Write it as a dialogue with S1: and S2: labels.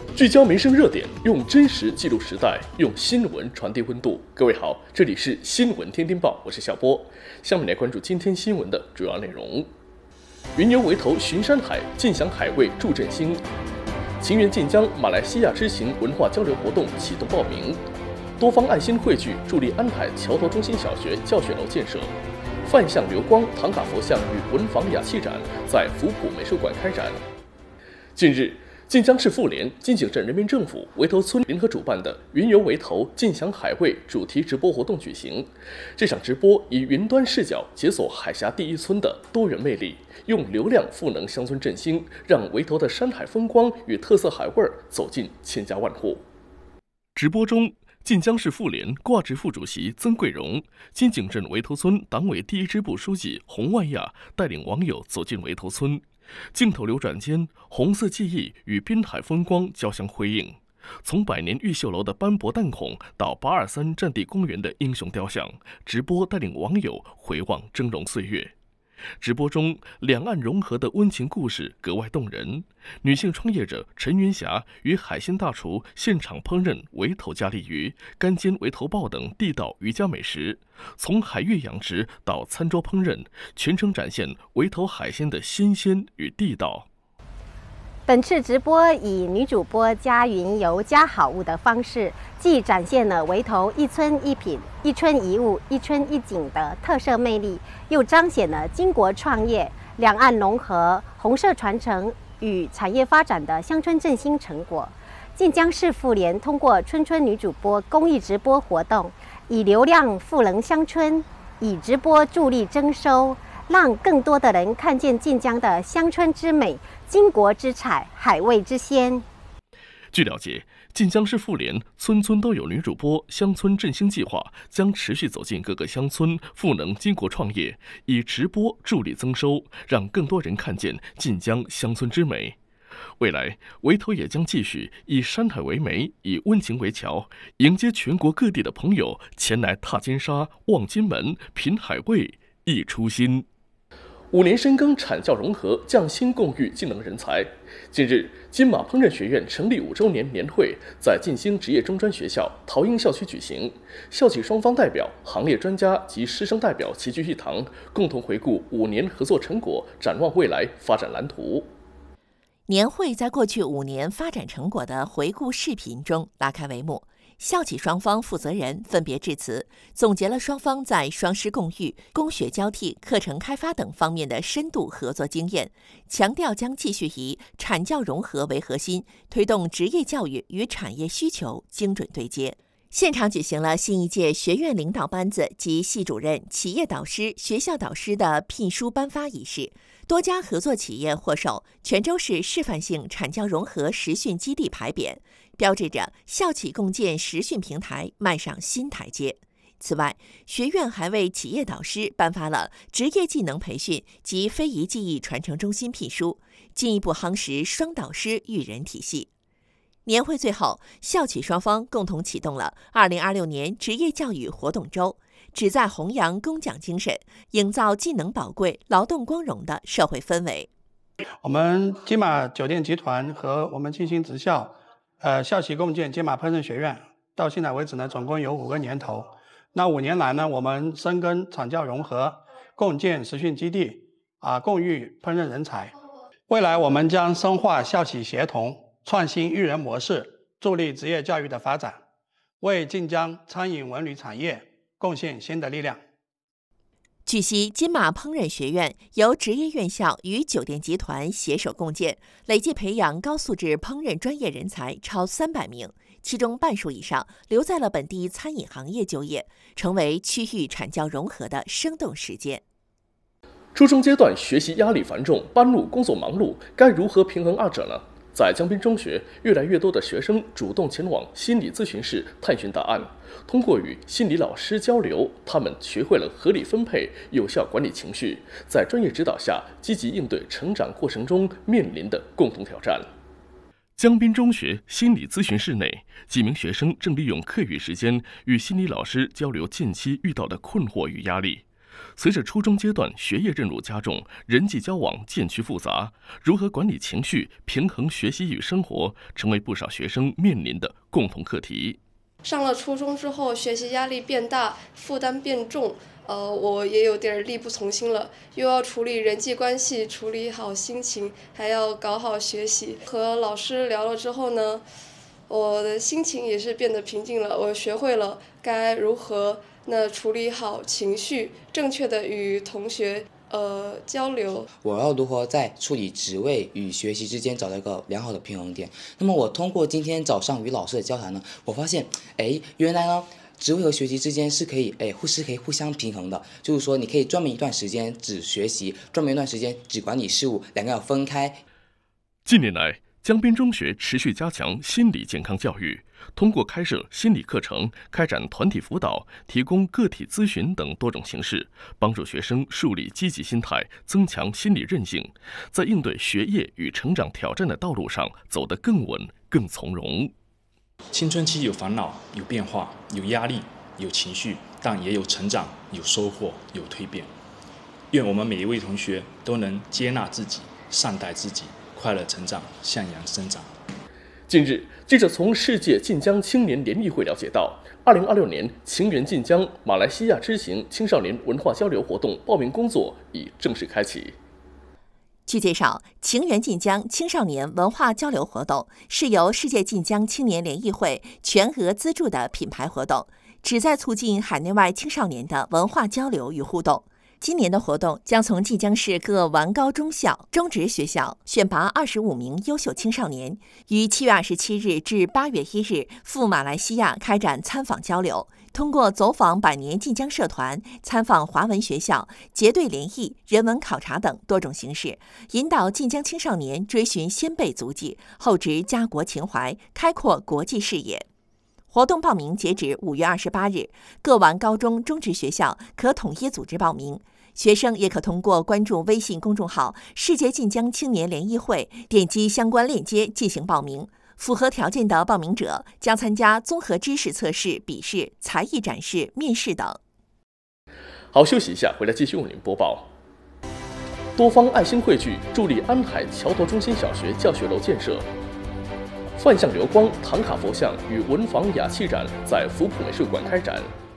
S1: 聚焦民生热点，用真实记录时代，用新闻传递温度。各位好，这里是新闻天天报，我是小波。下面来关注今天新闻的主要内容。云游围头巡山海，尽享海味助振兴。情缘晋江马来西亚之行文化交流活动启动报名。多方爱心汇聚，助力安海桥头中心小学教学楼建设。范像流光唐卡佛像与文房雅器展在福普美术馆开展。近日，晋江市妇联、金井镇人民政府围头村联合主办的云游围头尽享海味主题直播活动举行。这场直播以云端视角解锁海峡第一村的多元魅力，用流量赋能乡村振兴，让围头的山海风光与特色海味走进千家万户。直播中，晋江市妇联挂职副主席曾桂荣、金井镇围头村党委第一支部书记洪万亚带领网友走进围头村。镜头流转间，红色记忆与滨海风光交相辉映。从百年玉秀楼的斑驳弹孔到823战地公园的英雄雕像，直播带领网友回望峥嵘岁月。直播中，两岸融合的温情故事格外动人。女性创业者陈云霞与海鲜大厨现场烹饪围头加利鱼、干煎围头鲍等地道渔家美食，从海域养殖到餐桌烹饪，全程展现围头海鲜的新鲜与地道。
S2: 本次直播以女主播加云游加好物的方式，既展现了围头一村一品、一村一物、一村一景的特色魅力，又彰显了巾帼创业、两岸融合、红色传承与产业发展的乡村振兴成果。晋江市妇联通过村村女主播公益直播活动，以流量赋能乡村，以直播助力增收，让更多的人看见晋江的乡村之美、巾帼之彩、海味之鲜。
S1: 据了解，晋江市妇联村村都有女主播乡村振兴计划将持续走进各个乡村，赋能巾帼创业，以直播助力增收，让更多人看见晋江乡村之美。未来，围头也将继续以山海为媒，以温情为桥，迎接全国各地的朋友前来踏金沙、望金门、品海味、忆初心。5年深耕产教融合，匠心共育技能人才。近日，金马烹饪学院成立5周年年会在晋兴职业中专学校陶英校区举行，校企双方代表、行业专家及师生代表齐聚一堂，共同回顾5年合作成果，展望未来发展蓝图。
S3: 年会在过去5年发展成果的回顾视频中拉开帷幕。校企双方负责人分别致辞，总结了双方在双师共育、工学交替、课程开发等方面的深度合作经验，强调将继续以产教融合为核心，推动职业教育与产业需求精准对接。现场举行了新一届学院领导班子及系主任、企业导师、学校导师的聘书颁发仪式。多家合作企业获授泉州市示范性产教融合实训基地牌匾，标志着校企共建实训平台迈上新台阶。此外，学院还为企业导师颁发了职业技能培训及非遗技艺传承中心聘书，进一步夯实双导师育人体系。年会最后，校企双方共同启动了2026年职业教育活动周，旨在弘扬工匠精神，营造技能宝贵、劳动光荣的社会氛围。
S4: 我们金马酒店集团和我们晋兴职校，校企共建金马烹饪学院，到现在为止呢，总共有5个年头。那5年来呢，我们深耕产教融合，共建实训基地，共育烹饪人才。未来我们将深化校企协同，创新育人模式，助力职业教育的发展，为晋江餐饮文旅产业贡献新的力量。
S3: 据悉，金马烹饪学院由职业院校与酒店集团携手共建，累计培养高素质烹饪专业人才超300名，其中半数以上留在了本地餐饮行业就业，成为区域产教融合的生动实践。
S1: 初中阶段学习压力繁重，班路工作忙碌，该如何平衡二者呢？在江滨中学，越来越多的学生主动前往心理咨询室探寻答案。通过与心理老师交流，他们学会了合理分配、有效管理情绪，在专业指导下，积极应对成长过程中面临的共同挑战。江滨中学心理咨询室内，几名学生正利用课余时间与心理老师交流近期遇到的困惑与压力。 随着初中阶段学业任务加重，人际交往渐趋复杂，如何管理情绪、平衡学习与生活，成为不少学生面临的共同课题。
S5: 上了初中之后，学习压力变大，负担变重，我也有点力不从心了，又要处理人际关系，处理好心情，还要搞好学习。和老师聊了之后呢，我的心情也是变得平静了，我学会了该如何处理好情绪，正确的与同学交流。
S6: 我要如何在处理职位与学习之间找到一个良好的平衡点？那么我通过今天早上与老师的交谈呢，我发现，原来呢，职位和学习之间是可以互相平衡的。就是说，你可以专门一段时间只学习，专门一段时间只管理事务，两个要分开。
S1: 近年来，江滨中学持续加强心理健康教育，通过开设心理课程、开展团体辅导、提供个体咨询等多种形式，帮助学生树立积极心态，增强心理韧性，在应对学业与成长挑战的道路上走得更稳、更从容。
S7: 青春期有烦恼、有变化、有压力、有情绪，但也有成长、有收获、有蜕变。愿我们每一位同学都能接纳自己、善待自己，快乐成长，向阳生长。
S1: 近日，记者从世界晋江青年联谊会了解到，2026年情人晋江马来西亚之行青少年文化交流活动报名工作已正式开启。
S3: 据介绍，情人晋江青少年文化交流活动是由世界晋江青年联谊会全额资助的品牌活动，旨在促进海内外青少年的文化交流与互动。今年的活动将从晋江市各完高中小、中职学校选拔25名优秀青少年，于7月27日至8月1日赴马来西亚开展参访交流。通过走访百年晋江社团、参访华文学校、结对联谊、人文考察等多种形式，引导晋江青少年追寻先辈足迹，厚植家国情怀，开阔国际视野。活动报名截止5月28日，各完高中、中职学校可统一组织报名。学生也可通过关注微信公众号“世界晋江青年联谊会”，点击相关链接进行报名。符合条件的报名者将参加综合知识测试、笔试、才艺展示、面试等。
S1: 好，休息一下，回来继续为您播报。多方爱心汇聚，助力安海桥头中心小学教学楼建设。梵相流光唐卡佛像与文房雅器展在福普美术馆开展。